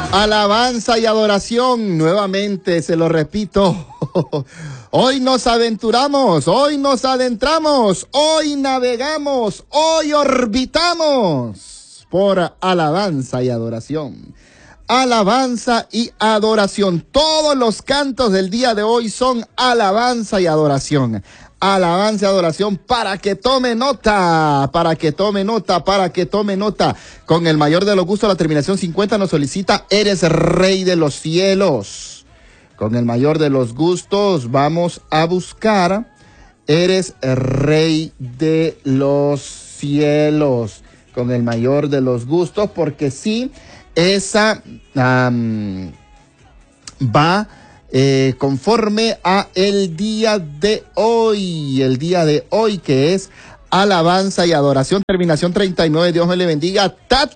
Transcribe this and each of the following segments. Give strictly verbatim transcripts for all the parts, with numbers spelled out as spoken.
Alabanza y adoración, nuevamente se lo repito. Hoy nos aventuramos, hoy nos adentramos, hoy navegamos, hoy orbitamos por alabanza y adoración. Alabanza y adoración. Todos los cantos del día de hoy son alabanza y adoración. Alabanza y adoración para que tome nota, para que tome nota, para que tome nota. Con el mayor de los gustos, la terminación cincuenta nos solicita, eres rey de los cielos. Con el mayor de los gustos vamos a buscar, eres rey de los cielos. Con el mayor de los gustos, porque sí, esa um, va Eh, conforme a el día de hoy, el día de hoy que es alabanza y adoración, terminación treinta y nueve, Dios me le bendiga.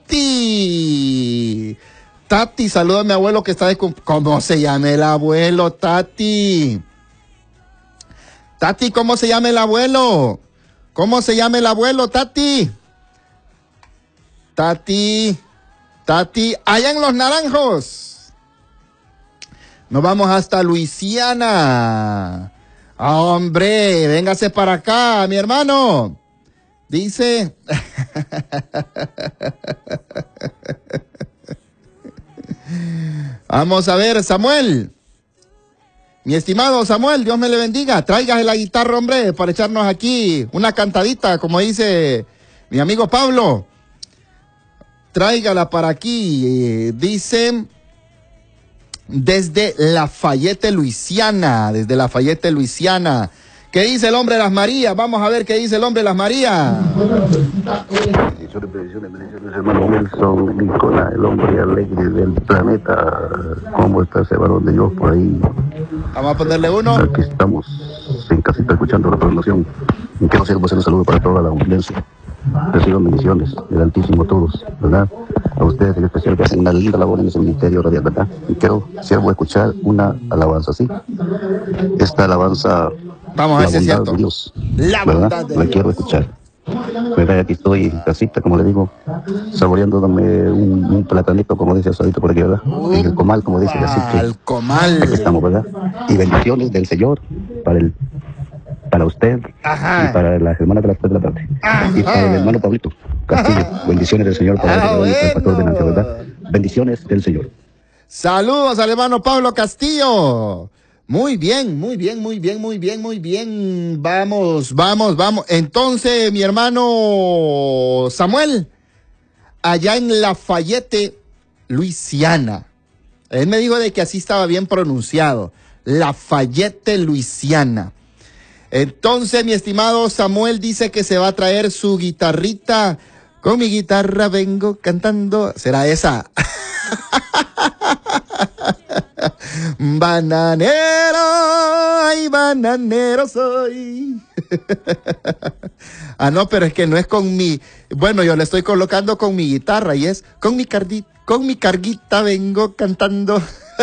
Tati, Tati, saluda a mi abuelo que está de cumpleaños. ¿Cómo se llama el abuelo, Tati? Tati, ¿cómo se llama el abuelo? ¿Cómo se llama el abuelo, Tati? Tati, Tati, allá en Los Naranjos. Nos vamos hasta Luisiana. Ah, hombre, véngase para acá, mi hermano. Dice. Vamos a ver, Samuel. Mi estimado Samuel, Dios me le bendiga. Tráigase la guitarra, hombre, para echarnos aquí una cantadita, como dice mi amigo Pablo. Tráigala para aquí. Dice. Desde Lafayette, Luisiana, desde Lafayette, Luisiana. ¿Qué dice el hombre de las Marías? Vamos a ver qué dice el hombre de las Marías. Bendiciones, bendiciones, bendiciones, hermano Wilson, Nicola, el hombre alegre del planeta. ¿Cómo está ese varón de Dios por ahí? Vamos a ponerle uno. Aquí estamos en casita escuchando la programación. Y quiero hacer un saludo para toda la audiencia. Reciban bendiciones del Altísimo todos, ¿verdad? A ustedes en especial que hacen una linda labor en ese ministerio radial, ¿verdad? Y quiero, siervo, escuchar una alabanza, ¿sí? Esta alabanza, vamos a ver si es cierto. De Dios, la ¿verdad? bondad de La Dios. quiero escuchar. ¿Verdad? Aquí estoy en casita, como le digo, saboreándome un, un platanito, como dice Asadito por aquí, ¿verdad? Uh, en el comal, como dice, así que el comal. Aquí estamos, ¿verdad? Y bendiciones del Señor para el para usted. Ajá. Y para las hermanas de la de la parte. Ajá. Y para el hermano Pablito Castillo. Ajá. Bendiciones del Señor para ah, el, bueno. el pastor de Nancy, ¿verdad? Bendiciones del Señor. Saludos al hermano Pablo Castillo. Muy bien, muy bien, muy bien, muy bien, muy bien. Vamos, vamos, vamos. Entonces, mi hermano Samuel, allá en Lafayette, Luisiana. Él me dijo de que así estaba bien pronunciado. Lafayette, Luisiana. Entonces, mi estimado Samuel dice que se va a traer su guitarrita. Con mi guitarra vengo cantando. ¿Será esa? Bananero, ay, bananero soy. Ah, no, pero es que no es con mi... Bueno, yo le estoy colocando con mi guitarra y es con mi carguita, con mi carguita vengo cantando.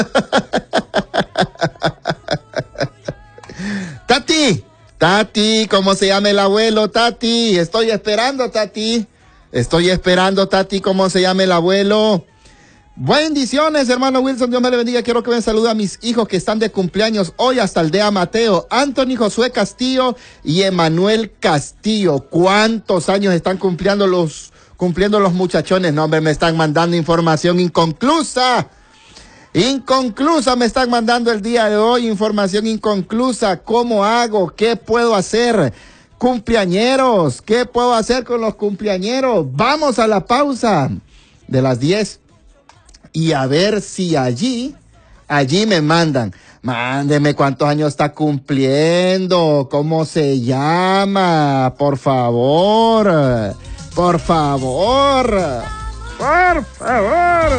Tati, Tati, ¿cómo se llama el abuelo, Tati? Estoy esperando, Tati. Estoy esperando, Tati, ¿cómo se llama el abuelo? Bendiciones, hermano Wilson, Dios me le bendiga. Quiero que me salude a mis hijos que están de cumpleaños hoy hasta Aldea Mateo, Anthony Josué Castillo y Emanuel Castillo. ¿Cuántos años están cumpliendo los, cumpliendo los muchachones? No, hombre, me están mandando información inconclusa. Inconclusa me están mandando el día de hoy, información inconclusa. ¿Cómo hago? ¿Qué puedo hacer? Cumpleañeros, ¿qué puedo hacer con los cumpleañeros? Vamos a la pausa de las diez y a ver si allí, allí me mandan. Mándeme cuántos años está cumpliendo, cómo se llama, por favor, por favor, por favor.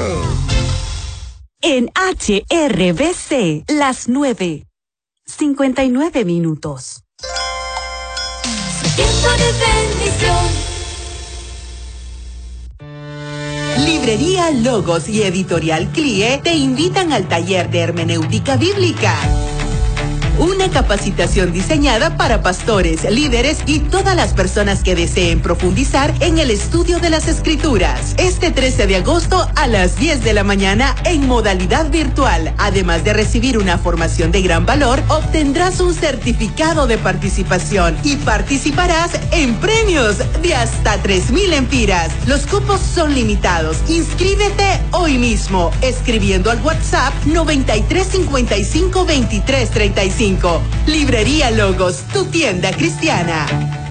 En H R B C, las nueve, cincuenta y nueve minutos. Tiempo de bendición. Librería Logos y Editorial C L I E te invitan al taller de hermenéutica bíblica. una capacitación diseñada para pastores, líderes y todas las personas que deseen profundizar en el estudio de las Escrituras. Este trece de agosto a las diez de la mañana en modalidad virtual. Además de recibir una formación de gran valor, obtendrás un certificado de participación y participarás en premios de hasta tres mil empiras. Los cupos son limitados. Inscríbete hoy mismo escribiendo al WhatsApp noventa y tres cincuenta y cinco veintitrés treinta y cinco. Librería Logos, tu tienda cristiana.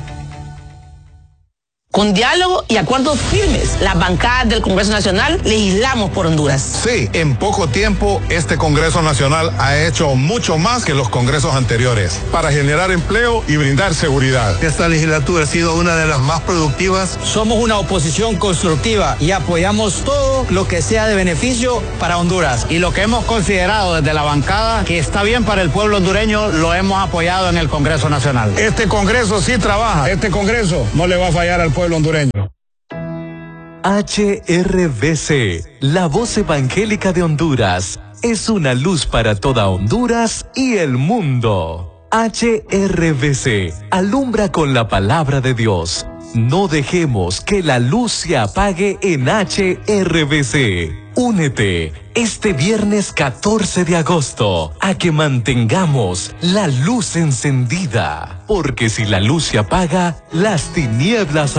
Con diálogo y acuerdos firmes, las bancadas del Congreso Nacional legislamos por Honduras. Sí, en poco tiempo este Congreso Nacional ha hecho mucho más que los congresos anteriores para generar empleo y brindar seguridad. Esta legislatura ha sido una de las más productivas. Somos una oposición constructiva y apoyamos todo lo que sea de beneficio para Honduras. Y lo que hemos considerado desde la bancada que está bien para el pueblo hondureño, lo hemos apoyado en el Congreso Nacional. Este Congreso sí trabaja. Este Congreso no le va a fallar al pueblo pueblo hondureño. H R V C, la voz evangélica de Honduras, es una luz para toda Honduras y el mundo. H R V C, alumbra con la palabra de Dios. No dejemos que la luz se apague en H R V C. Únete este viernes catorce de agosto a que mantengamos la luz encendida, porque si la luz se apaga, las tinieblas